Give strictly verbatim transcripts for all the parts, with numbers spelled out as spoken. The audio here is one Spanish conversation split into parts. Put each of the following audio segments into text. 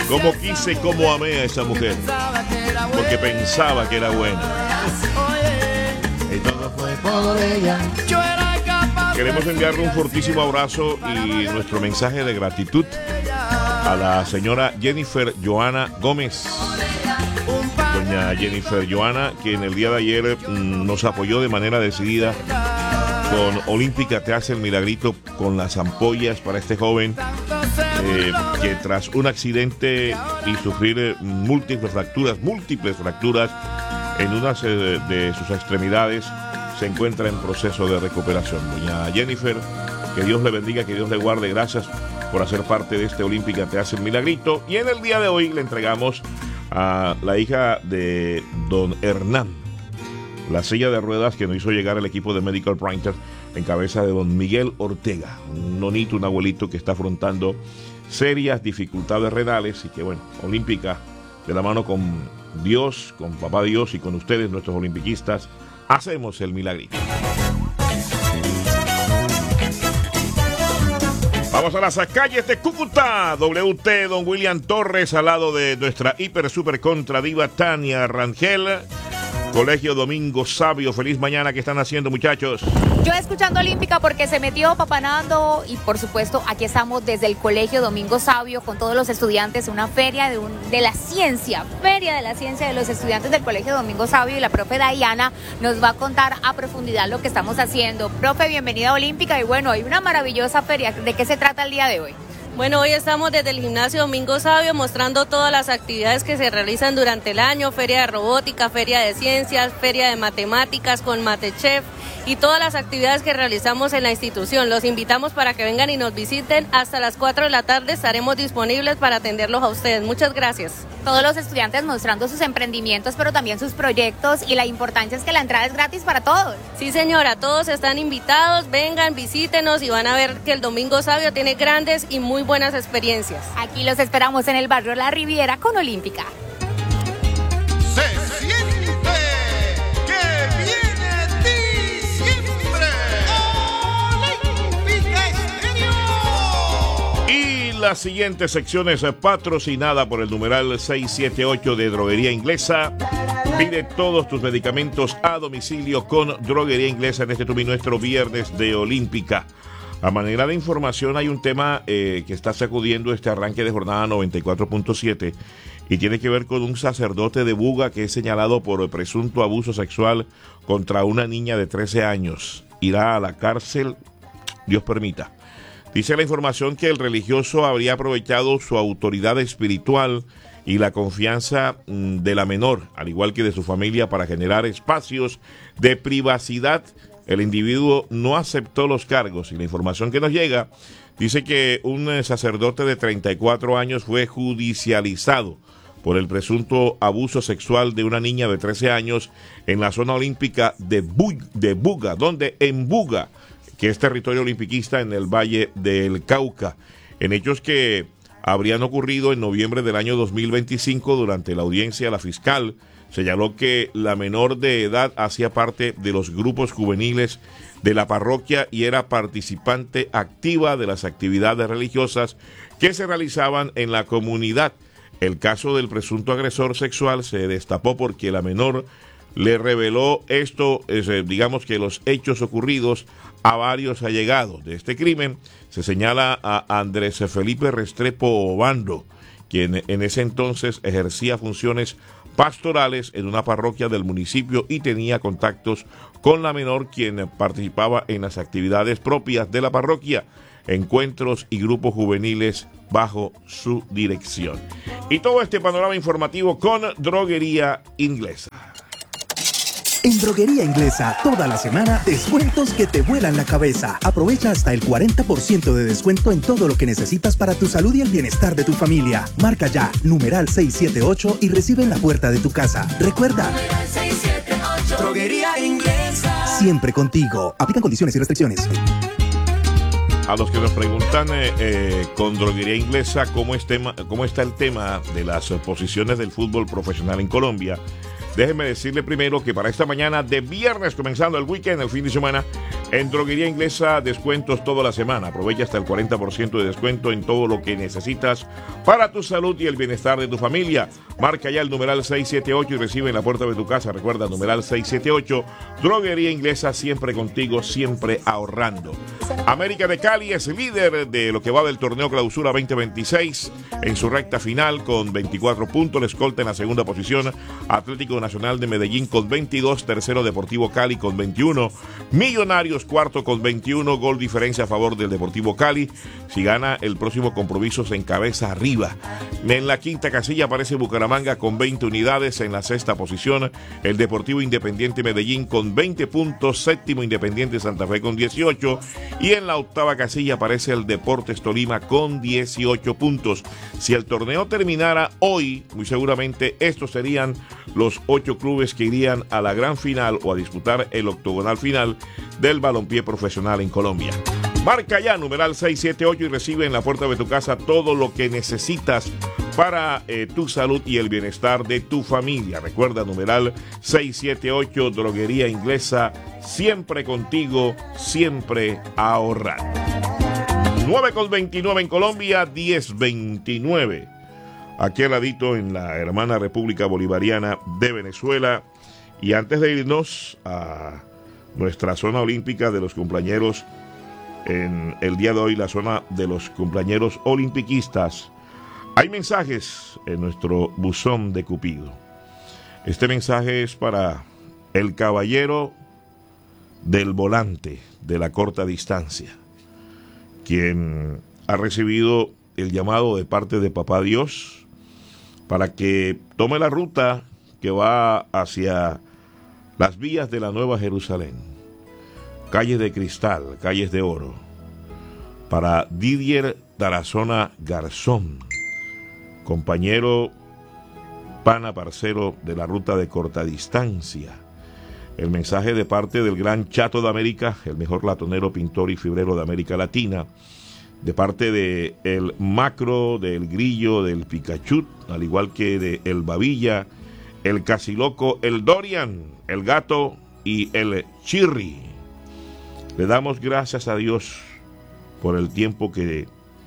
Cómo quise, cómo amé a esa mujer, porque pensaba que era buena. Y todo fue por ella. Queremos enviarle un fortísimo abrazo y nuestro mensaje de gratitud a la señora Jennifer Joana Gómez. Doña Jennifer Joana, que en el día de ayer mmm, nos apoyó de manera decidida con Olímpica Te Hace el Milagrito, con las ampollas para este joven eh, que tras un accidente y sufrir eh, múltiples fracturas, múltiples fracturas en una de, de sus extremidades, se encuentra en proceso de recuperación. Doña Jennifer, que Dios le bendiga, que Dios le guarde. Gracias por hacer parte de este Olímpica Te Hace el Milagrito. Y en el día de hoy le entregamos a la hija de don Hernán la silla de ruedas que nos hizo llegar el equipo de Medical Printer en cabeza de don Miguel Ortega, un nonito, un abuelito que está afrontando serias dificultades renales y que, bueno, Olímpica, de la mano con Dios, con Papá Dios y con ustedes, nuestros olimpiquistas, hacemos el milagrito. Vamos a las calles de Cúcuta. W T, don William Torres, al lado de nuestra hiper super contra diva Tania Rangel. Colegio Domingo Sabio, feliz mañana. ¿Qué están haciendo, muchachos? Yo escuchando Olímpica porque se metió Papá Nando y por supuesto aquí estamos desde el Colegio Domingo Sabio con todos los estudiantes, una feria de, un, de la ciencia, feria de la ciencia de los estudiantes del Colegio Domingo Sabio, y la profe Dayana nos va a contar a profundidad lo que estamos haciendo. Profe, bienvenida a Olímpica y bueno, hay una maravillosa feria. ¿De qué se trata el día de hoy? Bueno, hoy estamos desde el Gimnasio Domingo Sabio mostrando todas las actividades que se realizan durante el año, feria de robótica, feria de ciencias, feria de matemáticas con MateChef y todas las actividades que realizamos en la institución. Los invitamos para que vengan y nos visiten. Hasta las cuatro de la tarde estaremos disponibles para atenderlos a ustedes. Muchas gracias. Todos los estudiantes mostrando sus emprendimientos, pero también sus proyectos, y la importancia es que la entrada es gratis para todos. Sí, señora, todos están invitados, vengan, visítenos y van a ver que el Domingo Sabio tiene grandes y muy buenas experiencias. Aquí los esperamos en el barrio La Riviera con Olímpica. Se siente que viene diciembre. Olímpica Estéreo. Y la siguiente sección es patrocinada por el numeral seiscientos setenta y ocho de Droguería Inglesa. Pide todos tus medicamentos a domicilio con Droguería Inglesa en este tu y nuestro viernes de Olímpica. A manera de información, hay un tema eh, que está sacudiendo este arranque de jornada noventa y cuatro punto siete y tiene que ver con un sacerdote de Buga que es señalado por presunto abuso sexual contra una niña de trece años. Irá a la cárcel, Dios permita. Dice la información que el religioso habría aprovechado su autoridad espiritual y la confianza mmm, de la menor, al igual que de su familia, para generar espacios de privacidad. El individuo no aceptó los cargos y la información que nos llega dice que un eh, sacerdote de treinta y cuatro años fue judicializado por el presunto abuso sexual de una niña de trece años en la zona olímpica de, Bu- de Buga, donde en Buga, que es territorio olimpiquista en el Valle del Cauca, en hechos que habrían ocurrido en noviembre del año dos mil veinticinco. Durante la audiencia, la fiscal señaló que la menor de edad hacía parte de los grupos juveniles de la parroquia y era participante activa de las actividades religiosas que se realizaban en la comunidad. El caso del presunto agresor sexual se destapó porque la menor le reveló esto, eh, digamos que los hechos ocurridos a varios allegados de este crimen. Se señala a Andrés Felipe Restrepo Obando, quien en ese entonces ejercía funciones pastorales en una parroquia del municipio y tenía contactos con la menor, quien participaba en las actividades propias de la parroquia, encuentros y grupos juveniles bajo su dirección. Y todo este panorama informativo con Droguería Inglesa. En Droguería Inglesa, toda la semana, descuentos que te vuelan la cabeza. Aprovecha hasta el cuarenta por ciento de descuento en todo lo que necesitas para tu salud y el bienestar de tu familia. Marca ya, numeral seiscientos setenta y ocho y recibe en la puerta de tu casa. Recuerda, seiscientos setenta y ocho. Droguería Inglesa. Siempre contigo. Aplican condiciones y restricciones. A los que nos preguntan eh, eh, con Droguería Inglesa cómo, es tema, cómo está el tema de las posiciones del fútbol profesional en Colombia, déjenme decirle primero que para esta mañana de viernes, comenzando el weekend, el fin de semana, En Droguería Inglesa, descuentos toda la semana. Aprovecha hasta el cuarenta por ciento de descuento en todo lo que necesitas para tu salud y el bienestar de tu familia. Marca ya el numeral seiscientos setenta y ocho y recibe en la puerta de tu casa. Recuerda, numeral seiscientos setenta y ocho. Droguería Inglesa, siempre contigo, siempre ahorrando. América de Cali es líder de lo que va del torneo Clausura veinte veintiséis en su recta final con veinticuatro puntos. Le escolta en la segunda posición Atlético Nacional de Medellín con veintidós. Tercero Deportivo Cali con veintiuno. Millonarios cuarto con veintiuno, gol diferencia a favor del Deportivo Cali. Si gana el próximo compromiso se encabeza arriba. En la quinta casilla aparece Bucaramanga con veinte unidades. En la sexta posición el Deportivo Independiente Medellín con veinte puntos. Séptimo Independiente Santa Fe con dieciocho. Y en la octava casilla aparece el Deportes Tolima con dieciocho puntos. Si el torneo terminara hoy, muy seguramente estos serían los ocho clubes que irían a la gran final o a disputar el octogonal final del balompié profesional en Colombia. Marca ya numeral seiscientos setenta y ocho y recibe en la puerta de tu casa todo lo que necesitas para eh, tu salud y el bienestar de tu familia. Recuerda, numeral seiscientos setenta y ocho, Droguería Inglesa, siempre contigo, siempre ahorrando. nueve con veintinueve en Colombia, diez veintinueve. Aquí al ladito en la hermana República Bolivariana de Venezuela. Y antes de irnos a nuestra zona olímpica de los cumpleañeros, en el día de hoy la zona de los cumpleañeros olimpiquistas, hay mensajes en nuestro buzón de Cupido. Este mensaje es para el caballero del volante de la corta distancia, quien ha recibido el llamado de parte de Papá Dios para que tome la ruta que va hacia las vías de la Nueva Jerusalén, calles de cristal, calles de oro, para Didier Tarazona Garzón, compañero, pana, parcero de la ruta de corta distancia. El mensaje de parte del gran Chato de América, el mejor latonero, pintor y fibrero de América Latina, de parte de el Macro, del Grillo, del Pikachu, al igual que de el Babilla, el Casiloco, el Dorian, el Gato y el Chirri. Le damos gracias a Dios por el tiempo que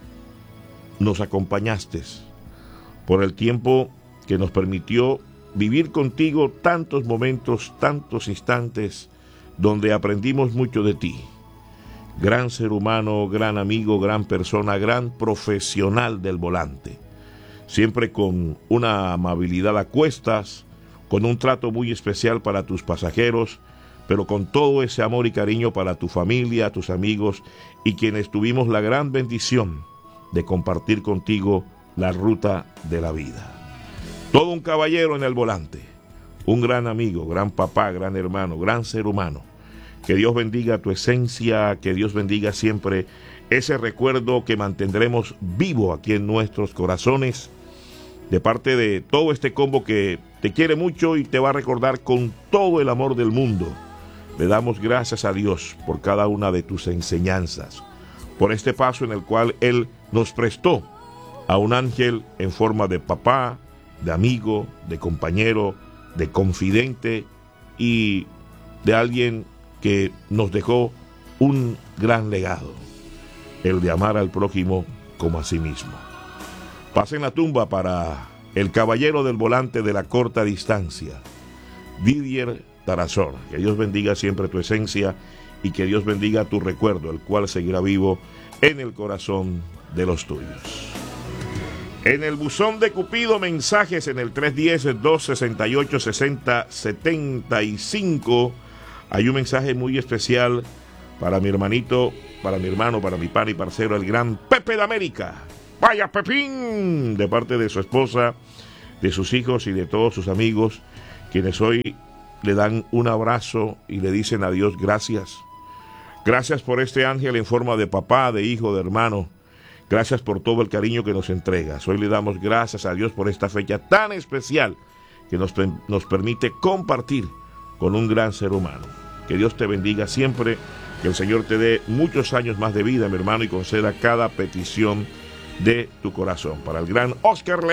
nos acompañaste, por el tiempo que nos permitió vivir contigo tantos momentos, tantos instantes donde aprendimos mucho de ti. Gran ser humano, gran amigo, gran persona, gran profesional del volante. Siempre con una amabilidad a cuestas, con un trato muy especial para tus pasajeros, pero con todo ese amor y cariño para tu familia, tus amigos y quienes tuvimos la gran bendición de compartir contigo la ruta de la vida. Todo un caballero en el volante, un gran amigo, gran papá, gran hermano, gran ser humano. Que Dios bendiga tu esencia, que Dios bendiga siempre ese recuerdo que mantendremos vivo aquí en nuestros corazones, de parte de todo este combo que te quiere mucho y te va a recordar con todo el amor del mundo. Le damos gracias a Dios por cada una de tus enseñanzas, por este paso en el cual Él nos prestó a un ángel en forma de papá, de amigo, de compañero, de confidente y de alguien que nos dejó un gran legado, el de amar al prójimo como a sí mismo. Pasen la tumba para el caballero del volante de la corta distancia, Didier Tarazona. Que Dios bendiga siempre tu esencia y que Dios bendiga tu recuerdo, el cual seguirá vivo en el corazón de los tuyos. En el buzón de Cupido, mensajes en el tres uno cero, dos seis ocho, seis cero siete cinco. Hay un mensaje muy especial para mi hermanito, para mi hermano, para mi pan y parcero, el gran Pepe de América. ¡Vaya Pepín! De parte de su esposa, de sus hijos y de todos sus amigos, quienes hoy le dan un abrazo y le dicen a Dios gracias. Gracias por este ángel en forma de papá, de hijo, de hermano. Gracias por todo el cariño que nos entregas. Hoy le damos gracias a Dios por esta fecha tan especial que nos, nos permite compartir con un gran ser humano. Que Dios te bendiga siempre, que el Señor te dé muchos años más de vida, mi hermano, y conceda cada petición de tu corazón. Para el gran Oscar Le